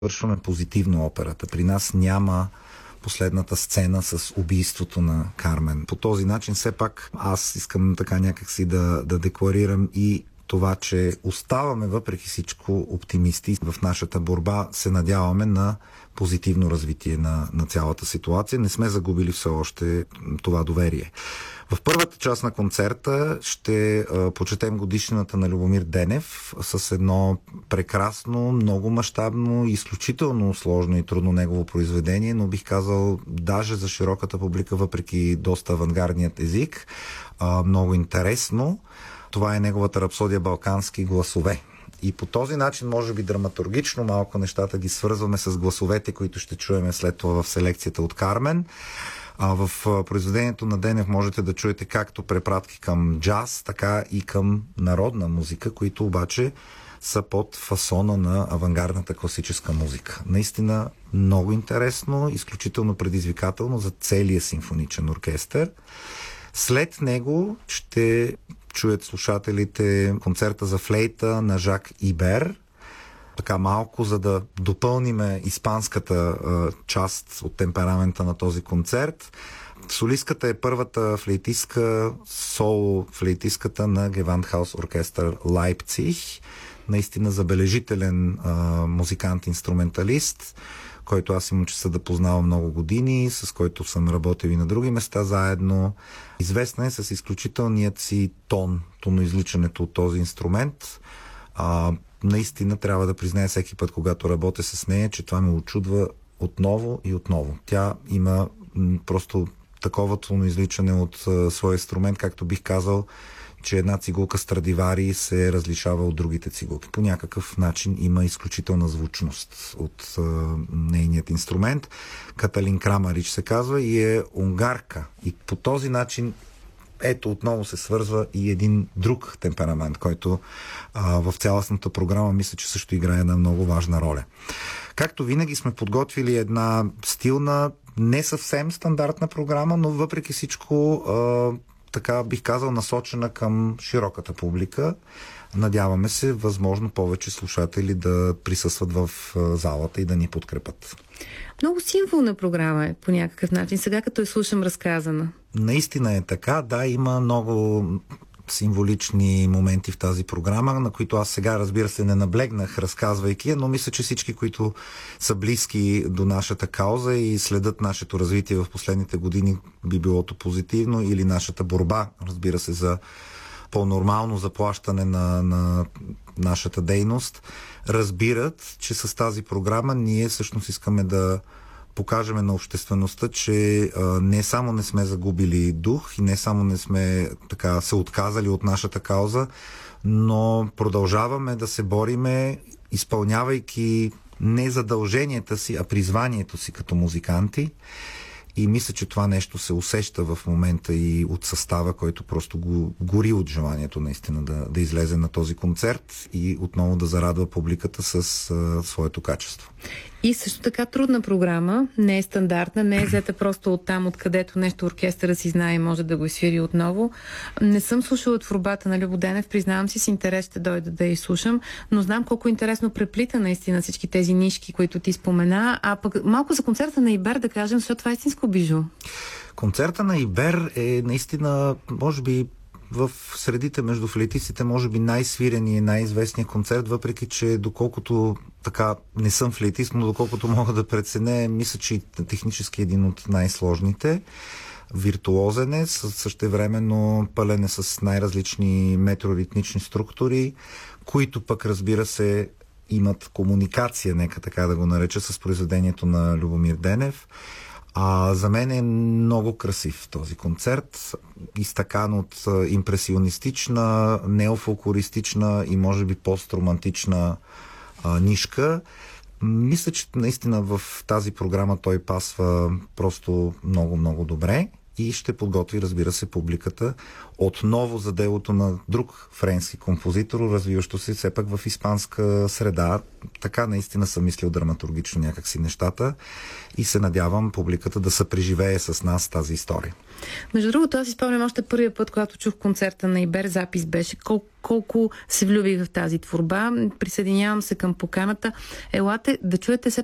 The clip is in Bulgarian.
Вършваме позитивно операта. При нас няма последната сцена с убийството на Кармен. По този начин все пак аз искам така някакси да декларирам и това, че оставаме въпреки всичко оптимисти в нашата борба, се надяваме на позитивно развитие на цялата ситуация. Не сме загубили все още това доверие. В първата част на концерта ще почетем годишнината на Любомир Денев с едно прекрасно, много мащабно, изключително сложно и трудно негово произведение, но бих казал даже за широката публика, въпреки доста авангардният език, много интересно. Това е неговата рапсодия "Балкански гласове". И по този начин, може би драматургично малко нещата ги свързваме с гласовете, които ще чуем след това в селекцията от Кармен. В произведението на Денев можете да чуете както препратки към джаз, така и към народна музика, които обаче са под фасона на авангардната класическа музика. Наистина много интересно, изключително предизвикателно за целия симфоничен оркестър. След него ще чуят слушателите концерта за флейта на Жак Ибер. Така малко, за да допълниме испанската част от темперамента на този концерт. Солистката е първата флейтистка, соло флейтистката на Gewandhaus оркестър Лайпциг. Наистина забележителен музикант-инструменталист, който аз имам честа да познавам много години, с който съм работил и на други места заедно. Известна е с изключителният си тоноизличането от този инструмент. Наистина трябва да призная всеки път, когато работя с нея, че това ме очудва отново и отново. Тя има просто такова тоноизличане от своя инструмент, както бих казал, че една цигулка Страдивари се различава от другите цигулки. По някакъв начин има изключителна звучност от нейният инструмент. Каталин Крамарич се казва и е унгарка. И по този начин ето отново се свързва и един друг темперамент, който в цялостната програма мисля, че също играе една много важна роля. Както винаги сме подготвили една стилна, не съвсем стандартна програма, но въпреки всичко така бих казал насочена към широката публика. Надяваме се възможно повече слушатели да присъстват в залата и да ни подкрепят. Много символна програма е по някакъв начин, сега като я слушам разказана. Наистина е така, да, има много символични моменти в тази програма, на които аз сега, разбира се, не наблегнах, разказвайки я, но мисля, че всички, които са близки до нашата кауза и следят нашето развитие в последните години, би билото позитивно, или нашата борба, разбира се, за по-нормално заплащане на нашата дейност, разбират, че с тази програма ние всъщност искаме да покажем на обществеността, че не само не сме загубили дух и не само не сме така се отказали от нашата кауза, но продължаваме да се бориме, изпълнявайки не задълженията си, а призванието си като музиканти. И мисля, че това нещо се усеща в момента и от състава, който просто го гори от желанието наистина да излезе на този концерт и отново да зарадва публиката с своето качество. И също така трудна програма, не е стандартна, не е взета просто от там, откъдето нещо оркестъра си знае и може да го изсвири отново. Не съм слушала творбата на Любо Денев, признавам си, с интерес ще дойда да я изслушам, но знам колко интересно преплита наистина всички тези нишки, които ти спомена. А пък малко за концерта на Ибер да кажем, защото това е истинско бижу. Концерта на Ибер е наистина, може би, в средите между флейтистите, може би най-свирен и най-известният концерт, въпреки че доколкото така не съм флейтист, но доколкото мога да преценя, мисля, че технически един от най-сложните. Виртуозен е, същевременно пълен е с най-различни метроритмични структури, които пък, разбира се, имат комуникация, нека така да го нареча, с произведението на Любомир Денев. За мен е много красив този концерт, изтъкан от импресионистична, неофолклористична и може би постромантична нишка. Мисля, че наистина в тази програма той пасва просто много, много добре. и ще подготви, разбира се, публиката отново за делото на друг френски композитор, развиващо се все пак в испанска среда. Така наистина съм мислил драматургично някакси нещата и се надявам публиката да съпреживее с нас тази история. Между другото, аз си спомням още първия път, когато чух концерта на Ибер, запис беше колко се влюбих в тази творба. Присъединявам се към поканата. Елате да чуете все